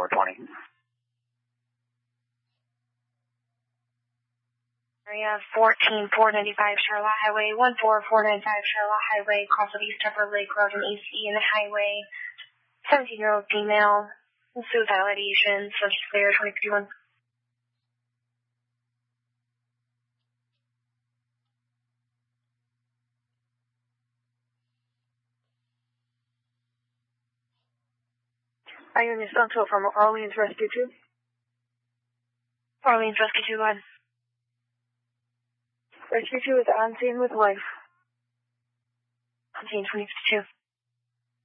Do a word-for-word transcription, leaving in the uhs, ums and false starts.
four twenty. Area fourteen four ninety-five Charlotte Highway, one four four nine five Charlotte Highway, cross of East Upper Lake Road and A C in the highway. seventeen-year-old female, suicidal ideation, subject clear, twenty fifty-one. Ion Santo from Orleans Rescue two. Orleans Rescue two, go ahead. Rescue two is on scene with wife. On scene twenty fifty-two.